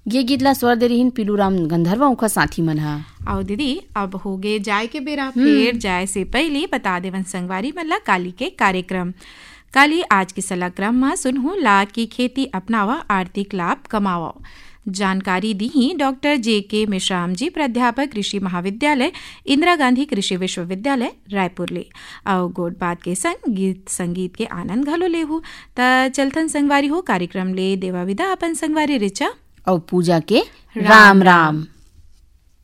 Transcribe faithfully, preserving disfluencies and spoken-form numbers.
ये गीत ला स्वर दे रही पीलूराम गंधर्व उनका साथी मन हा। आओ दीदी अब हो गए जाए के बेरा, फिर जाए से पहले बता देवन संगवारी मन ला काली के कार्यक्रम। काली आज के सलाक्रम में सुनहु लाख की खेती अपनावा, आर्थिक लाभ कमावा। जानकारी दी ही डॉक्टर जे के मिश्राम जी, प्राध्यापक कृषि महाविद्यालय इंदिरा गांधी कृषि विश्वविद्यालय रायपुर ले। आओ गोड बात के संग गीत संगीत के आनंद घलो लेहु। त चलथन संगवारी हो कार्यक्रम ले देवा विदा अपन संगवारी रिचा और पूजा के राम राम।